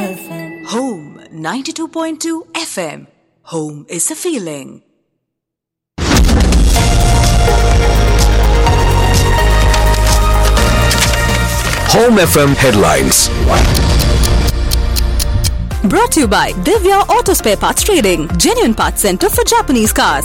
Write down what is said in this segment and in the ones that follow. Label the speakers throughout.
Speaker 1: FM.
Speaker 2: Home 92.2 FM. Home is a feeling.
Speaker 3: Home FM headlines.
Speaker 2: Brought to you by Divya Auto Spare Parts Trading, genuine parts center for Japanese cars.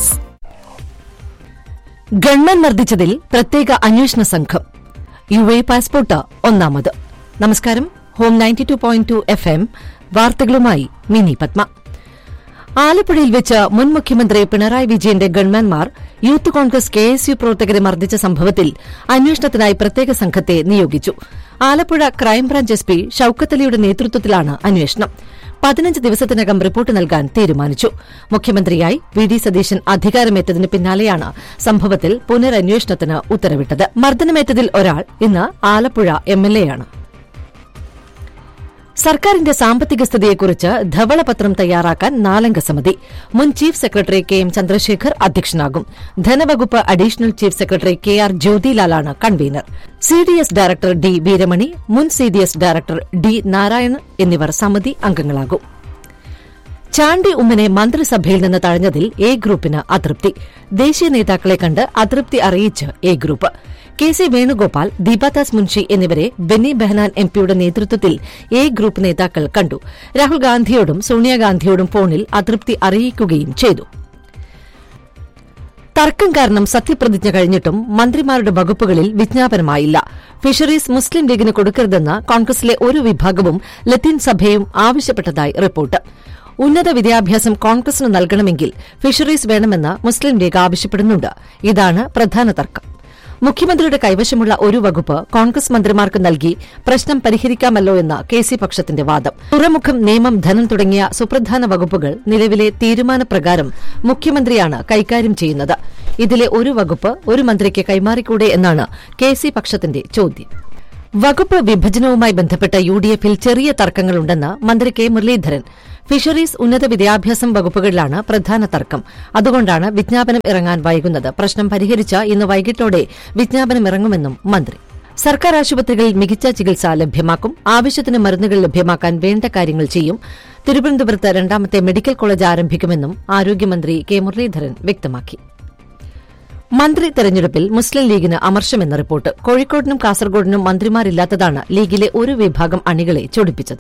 Speaker 4: Government മർദ്ദിച്ചതിൽ പ്രത്യേക അന്വേഷണ സംഘം. UAE passport ഒന്നാമത്. നമസ്കാരം. Home 92.2 FM വാർത്തകളുമായി mini Padma. ആലപ്പുഴയിൽ വെച്ച് മുൻ മുഖ്യമന്ത്രി പിണറായി വിജയന്റെ ഗൺമാൻമാർ യൂത്ത് കോൺഗ്രസ് KSU പ്രവർത്തകരെ മർദ്ദിച്ച സംഭവത്തിൽ അന്വേഷണത്തിനായി പ്രത്യേക സംഘത്തെ നിയോഗിച്ചു. ആലപ്പുഴ ക്രൈംബ്രാഞ്ച് SP ഷൌക്കത്ത് അലിയുടെ നേതൃത്വത്തിലാണ് അന്വേഷണം. 15 ദിവസത്തിനകം റിപ്പോർട്ട് നൽകാൻ തീരുമാനിച്ചു. മുഖ്യമന്ത്രിയായി VD സതീശൻ അധികാരമേറ്റതിന് പിന്നാലെയാണ് സംഭവത്തിൽ പുനരന്വേഷണത്തിന് ഉത്തരവിട്ടത്. മർദ്ദനമേറ്റതിൽ ഒരാൾ ഇന്ന് ആലപ്പുഴ MLA ആണ്. സർക്കാരിന്റെ സാമ്പത്തിക സ്ഥിതിയെക്കുറിച്ച് ധവളപത്രം തയ്യാറാക്കാൻ 4-അംഗ സമിതി. മുൻ chief secretary KM Chandrasekhar അധ്യക്ഷനാകും. ധനവകുപ്പ് additional chief secretary KR ജ്യോതിലാലാണ് convener. CDS director D Veeramani, മുൻ CDS ഡയറക്ടർ D നാരായണൻ എന്നിവർ സമിതി അംഗങ്ങളാകും. ചാണ്ടി ഉമ്മനെ മന്ത്രിസഭയിൽ നിന്ന് തഴഞ്ഞതിൽ A ഗ്രൂപ്പിന് അതൃപ്തി. ദേശീയ നേതാക്കളെ കണ്ട് അതൃപ്തി അറിയിച്ച് A group. KC Venugopal, Deepa Das Munshi എന്നിവരെ ബെന്നി ബെഹനാൻ MPയുടെ നേതൃത്വത്തിൽ A ഗ്രൂപ്പ് നേതാക്കൾ കണ്ടു. രാഹുൽ ഗാന്ധിയോടും സോണിയാഗാന്ധിയോടും ഫോണിൽ അതൃപ്തി അറിയിക്കുകയും ചെയ്തു. തർക്കം കാരണം സത്യപ്രതിജ്ഞ കഴിഞ്ഞിട്ടും മന്ത്രിമാരുടെ വകുപ്പുകളിൽ വിജ്ഞാപനമായില്ല. ഫിഷറീസ് മുസ്ലിം ലീഗിന് കൊടുക്കരുതെന്ന് കോൺഗ്രസിലെ ഒരു വിഭാഗവും ലത്തീൻ സഭയും ആവശ്യപ്പെട്ടതായി റിപ്പോർട്ട്. ഉന്നത വിദ്യാഭ്യാസം കോൺഗ്രസിന് നൽകണമെങ്കിൽ ഫിഷറീസ് വേണമെന്ന് മുസ്ലിം ലീഗ് ആവശ്യപ്പെടുന്നുണ്ട്. ഇതാണ് പ്രധാന തർക്കം. മുഖ്യമന്ത്രിയുടെ കൈവശമുള്ള ഒരു വകുപ്പ് കോൺഗ്രസ് മന്ത്രിമാർക്ക് നൽകി പ്രശ്നം പരിഹരിക്കാമല്ലോ എന്ന KC പക്ഷത്തിന്റെ വാദം. തുറമുഖം, നിയമം, ധനം തുടങ്ങിയ സുപ്രധാന വകുപ്പുകൾ നിലവിലെ തീരുമാനപ്രകാരം മുഖ്യമന്ത്രിയാണ് കൈകാര്യം ചെയ്യുന്നത്. ഇതിലെ ഒരു വകുപ്പ് ഒരു മന്ത്രിക്ക് കൈമാറിക്കൂടെ എന്നാണ് KC പക്ഷത്തിന്റെ ചോദ്യം. വകുപ്പ് വിഭജനവുമായി ബന്ധപ്പെട്ട UDFൽ ചെറിയ തർക്കങ്ങളുണ്ടെന്ന് മന്ത്രി K മുരളീധരൻ. ഫിഷറീസ്, ഉന്നത വിദ്യാഭ്യാസം വകുപ്പുകളിലാണ് പ്രധാന തർക്കം. അതുകൊണ്ടാണ് വിജ്ഞാപനം ഇറങ്ങാൻ വൈകുന്നത്. പ്രശ്നം പരിഹരിച്ച് ഇന്ന് വൈകിട്ടോടെ വിജ്ഞാപനം ഇറങ്ങുമെന്നും മന്ത്രി. സർക്കാർ ആശുപത്രികളിൽ മികച്ച ചികിത്സ ലഭ്യമാക്കും. ആവശ്യത്തിന് മരുന്നുകൾ ലഭ്യമാക്കാൻ വേണ്ട കാര്യങ്ങൾ ചെയ്യും. തിരുവനന്തപുരത്ത് 2ാമത്തെ മെഡിക്കൽ കോളേജ് ആരംഭിക്കുമെന്നും ആരോഗ്യമന്ത്രി K മുരളീധരൻ വ്യക്തമാക്കി. മന്ത്രി തെരഞ്ഞെടുപ്പിൽ മുസ്ലിം ലീഗിന് അമർഷമെന്ന റിപ്പോർട്ട്. കോഴിക്കോടിനും കാസർഗോഡിനും മന്ത്രിമാരില്ലാത്തതാണ് ലീഗിലെ ഒരു വിഭാഗം അണികളെ ചൊടിപ്പിച്ചത്.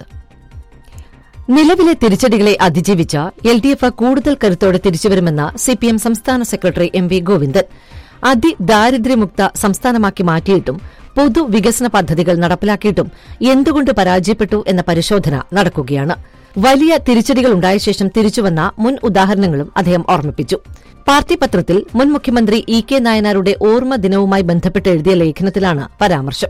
Speaker 4: നിലവിലെ തിരിച്ചടികളെ അതിജീവിച്ച LDF കൂടുതൽ കരുത്തോടെ തിരിച്ചുവരുമെന്ന് CPM സംസ്ഥാന സെക്രട്ടറി MV ഗോവിന്ദൻ. അതിദാരിദ്ര്യമുക്ത സംസ്ഥാനമാക്കി മാറ്റിയിട്ടും പൊതുവികസന പദ്ധതികൾ നടപ്പിലാക്കിയിട്ടും എന്തുകൊണ്ട് പരാജയപ്പെട്ടു എന്ന പരിശോധന നടക്കുകയാണ്. വലിയ തിരിച്ചടികളുണ്ടായ ശേഷം തിരിച്ചുവന്ന മുൻ ഉദാഹരണങ്ങളും അദ്ദേഹം ഓർമ്മിപ്പിച്ചു. പാർട്ടി പത്രത്തിൽ മുൻ മുഖ്യമന്ത്രി EK നായനാരുടെ ഓർമ്മ ദിനവുമായി ബന്ധപ്പെട്ട് എഴുതിയ ലേഖനത്തിലാണ് പരാമർശം.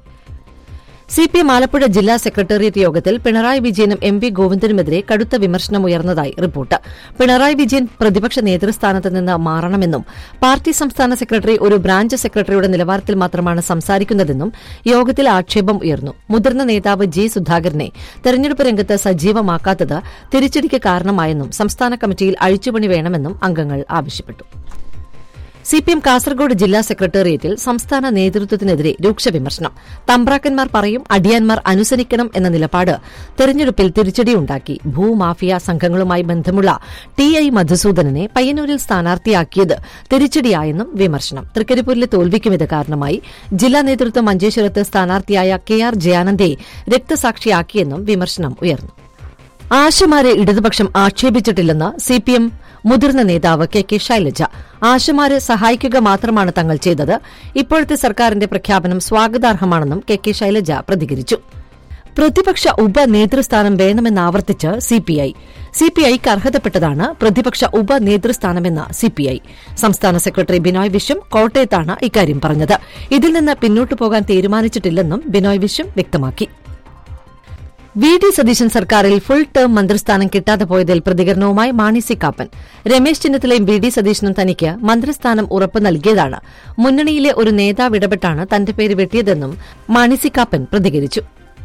Speaker 4: CPM ആലപ്പുഴ ജില്ലാ സെക്രട്ടേറിയറ്റ് യോഗത്തിൽ പിണറായി വിജയനും MV ഗോവിന്ദനുമെതിരെ കടുത്ത വിമർശനമുയർന്നതായി റിപ്പോർട്ട്. പിണറായി വിജയൻ പ്രതിപക്ഷ നേതൃസ്ഥാനത്ത് നിന്ന് മാറണമെന്നും പാർട്ടി സംസ്ഥാന സെക്രട്ടറി ഒരു ബ്രാഞ്ച് സെക്രട്ടറിയുടെ നിലവാരത്തിൽ മാത്രമാണ് സംസാരിക്കുന്നതെന്നും യോഗത്തിൽ ആക്ഷേപം ഉയർന്നു. മുതിർന്ന നേതാവ് G സുധാകരനെ തെരഞ്ഞെടുപ്പ് രംഗത്ത് സജീവമാക്കാത്തത് തിരിച്ചടിക്ക് കാരണമായെന്നും സംസ്ഥാന കമ്മിറ്റിയിൽ അഴിച്ചുപണി വേണമെന്നും അംഗങ്ങൾ ആവശ്യപ്പെട്ടു. CPM കാസർഗോഡ് ജില്ലാ സെക്രട്ടേറിയറ്റിൽ സംസ്ഥാന നേതൃത്വത്തിനെതിരെ രൂക്ഷ വിമർശനം. തമ്പ്രാക്കന്മാർ പറയും, അടിയാന്മാർ അനുസരിക്കണം എന്ന നിലപാട് തെരഞ്ഞെടുപ്പിൽ തിരിച്ചടിയുണ്ടാക്കി. ഭൂമാഫിയ സംഘങ്ങളുമായി ബന്ധമുള്ള TI മധുസൂദനനെ പയ്യന്നൂരിൽ സ്ഥാനാർത്ഥിയാക്കിയത് തിരിച്ചടിയായെന്നും വിമർശനം. തൃക്കരിപ്പൂരിലെ തോൽവിക്കും ഇത് കാരണമായി. ജില്ലാ നേതൃത്വം മഞ്ചേശ്വരത്ത് സ്ഥാനാർത്ഥിയായ KR ജയാനന്ദയെ രക്തസാക്ഷിയാക്കിയെന്നും വിമർശനം ഉയർന്നു. ആശമാരെ ഇടതുപക്ഷം ആക്ഷേപിച്ചിട്ടില്ലെന്ന് CPM മുതിർന്ന നേതാവ് KK ശൈലജ. ആശമാരെ സഹായിക്കുക മാത്രമാണ് തങ്ങൾ ചെയ്തത്. ഇപ്പോഴത്തെ സർക്കാരിന്റെ പ്രഖ്യാപനം സ്വാഗതാർഹമാണെന്നും KK ശൈലജ പ്രതികരിച്ചു. പ്രതിപക്ഷ ഉപനേതൃസ്ഥാനം വേണമെന്നാവർത്തിച്ച് CPIക്ക് അർഹതപ്പെട്ടതാണ് പ്രതിപക്ഷ ഉപനേതൃസ്ഥാനമെന്ന് CPI. സംസ്ഥാന സെക്രട്ടറി ബിനോയ് വിശ്വം കോട്ടയത്താണ് ഇക്കാര്യം പറഞ്ഞത്. ഇതിൽ നിന്ന് പിന്നോട്ടു പോകാൻ തീരുമാനിച്ചിട്ടില്ലെന്നും ബിനോയ് വിശ്വം വ്യക്തമാക്കി. VD സതീശൻ സർക്കാരിൽ ഫുൾ ടേം മന്ത്രിസ്ഥാനം കിട്ടാതെ പോയതിൽ പ്രതികരണവുമായി മാണി സി കാപ്പൻ. രമേശ് ചെന്നിത്തലയും VD സതീശനും തനിക്ക് മന്ത്രിസ്ഥാനം ഉറപ്പ് നൽകിയതാണ്. മുന്നണിയിലെ ഒരു നേതാവ് ഇടപെട്ടാണ് തന്റെ പേര് വെട്ടിയതെന്നും മാണി സി കാപ്പൻ പ്രതികരിച്ചു.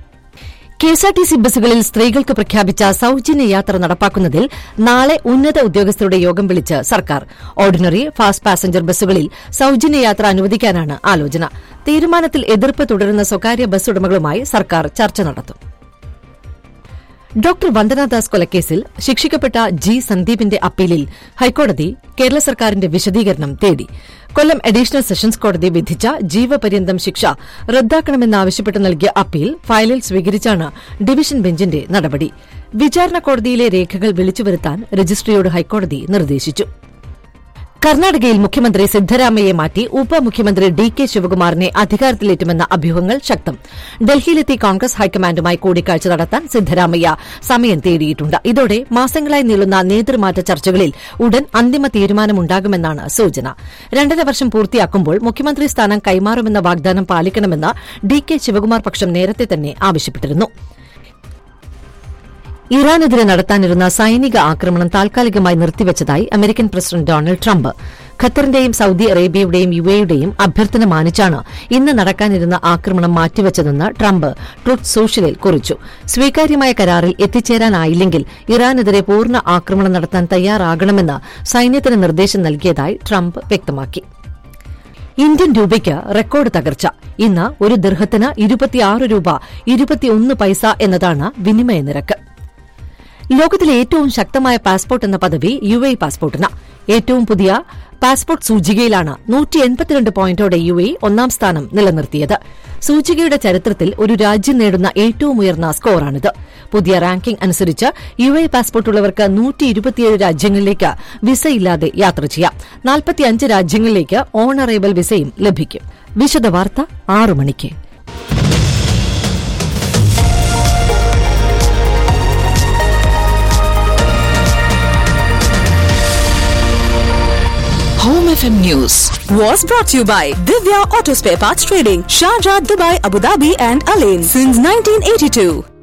Speaker 4: KSRTC ബസ്സുകളിൽ സ്ത്രീകൾക്ക് പ്രഖ്യാപിച്ച സൌജന്യ യാത്ര നടപ്പാക്കുന്നതിൽ നാളെ ഉന്നത ഉദ്യോഗസ്ഥരുടെ യോഗം വിളിച്ച് സർക്കാർ. ഓർഡിനറി, ഫാസ്റ്റ് പാസഞ്ചർ ബസ്സുകളിൽ സൌജന്യ യാത്ര അനുവദിക്കാനാണ് ആലോചന. തീരുമാനത്തിൽ എതിർപ്പ് തുടരുന്ന സ്വകാര്യ ബസ് ഉടമകളുമായി സർക്കാർ ചർച്ച നടത്തും. ഡോക്ടർ വന്ദനാദാസ് കൊലക്കേസിൽ ശിക്ഷിക്കപ്പെട്ട ജി സന്ദീപിന്റെ അപ്പീലിൽ ഹൈക്കോടതി കേരള സർക്കാരിന്റെ വിശദീകരണം തേടി. കൊല്ലം അഡീഷണൽ സെഷൻസ് കോടതി വിധിച്ച ജീവപര്യന്തം ശിക്ഷ റദ്ദാക്കണമെന്നാവശ്യപ്പെട്ട് നൽകിയ അപ്പീൽ ഫയലിൽ സ്വീകരിച്ചാണ് ഡിവിഷൻ ബെഞ്ചിന്റെ നടപടി. വിചാരണ കോടതിയിലെ രേഖകൾ വിളിച്ചുവരുത്താൻ രജിസ്ട്രിയോട് ഹൈക്കോടതി നിർദ്ദേശിച്ചു. കർണാടകയിൽ മുഖ്യമന്ത്രി സിദ്ധരാമയ്യെ മാറ്റി ഉപമുഖ്യമന്ത്രി ഡി.കെ. ശിവകുമാറിനെ അധികാരത്തിലേറ്റുമെന്ന അഭ്യൂഹങ്ങൾ ശക്തം. ഡൽഹിയിലെത്തി കോൺഗ്രസ് ഹൈക്കമാൻഡുമായി കൂടിക്കാഴ്ച നടത്താൻ സിദ്ധരാമയ്യ സമയം തേടിയിട്ടുണ്ട്. ഇതോടെ മാസങ്ങളായി നീളുന്ന നേതൃമാറ്റ ചർച്ചകളിൽ ഉടൻ അന്തിമ തീരുമാനമുണ്ടാകുമെന്നാണ് സൂചന. 2.5 വർഷം പൂർത്തിയാക്കുമ്പോൾ മുഖ്യമന്ത്രി സ്ഥാനം കൈമാറുമെന്ന വാഗ്ദാനം പാലിക്കണമെന്ന് ഡി.കെ. ശിവകുമാർ പക്ഷം നേരത്തെ തന്നെ ആവശ്യപ്പെട്ടിരുന്നു. ഇറാനെതിരെ നടത്താനിരുന്ന സൈനിക ആക്രമണം താൽക്കാലികമായി നിർത്തിവച്ചതായി American president Donald Trump. ഖത്തറിന്റെയും Saudi അറേബ്യയുടെയും യുഎഇയുടെയും അഭ്യർത്ഥന മാനിച്ചാണ് ഇന്ന് നടക്കാനിരുന്ന ആക്രമണം മാറ്റിവച്ചതെന്ന് ട്രംപ് ട്രൂത്ത് സോഷ്യലിൽ കുറിച്ചു. സ്വീകാര്യമായ കരാറിൽ എത്തിച്ചേരാനായില്ലെങ്കിൽ ഇറാനെതിരെ പൂർണ്ണ ആക്രമണം നടത്താൻ തയ്യാറാകണമെന്ന് സൈന്യത്തിന് നിർദ്ദേശം നൽകിയതായി ട്രംപ് വ്യക്തമാക്കി. ഇന്ത്യൻ രൂപയ്ക്ക് റെക്കോർഡ് തകർച്ച. ഇന്ന് ഒരു ദിർഹത്തിന് 26 രൂപ 21 പൈസ എന്നതാണ് വിനിമയ നിരക്ക്. ലോകത്തിലെ ഏറ്റവും ശക്തമായ പാസ്പോർട്ട് എന്ന പദവി യുഎഇ പാസ്പോർട്ടിന്. ഏറ്റവും പുതിയ പാസ്പോർട്ട് സൂചികയിലാണ് 182 പോയിന്റോടെ യുഎഇ ഒന്നാം സ്ഥാനം നിലനിർത്തിയത്. സൂചികയുടെ ചരിത്രത്തിൽ ഒരു രാജ്യം നേടുന്ന ഏറ്റവും ഉയർന്ന സ്കോറാണിത്. പുതിയ റാങ്കിംഗ് അനുസരിച്ച് യുഎഇ പാസ്പോർട്ടുള്ളവർക്ക് 127 രാജ്യങ്ങളിലേക്ക് വിസയില്ലാതെ യാത്ര ചെയ്യാം. 45 രാജ്യങ്ങളിലേക്ക് ഓണറേബിൾ വിസയും ലഭിക്കും. വിശദവാർത്ത 6 മണിക്ക്.
Speaker 2: Home FM News was brought to you by Divya Auto Spare Parts Trading, Sharjah, Dubai, Abu Dhabi and Alain since 1982.